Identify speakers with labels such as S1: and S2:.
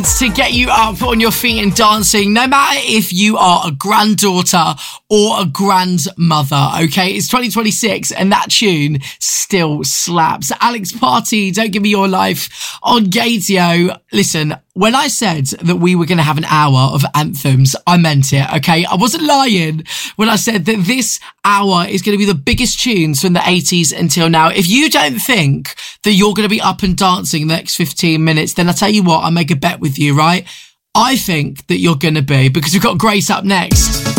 S1: tunes to get you up on your feet and dancing, no matter if you are a granddaughter or a grandmother, okay? It's 2026 and that tune still slaps. Alex Party, Don't Give Me Your Life on Gaydio. Listen, when I said that we were going to have an hour of anthems, I meant it, okay? I wasn't lying when I said that this hour is going to be the biggest tunes from the 80s until now. If you don't think that you're going to be up and dancing the next 15 minutes, then I'll tell you what, I'll make a bet with you, right? I think that you're going to be, because we've got Grace up next.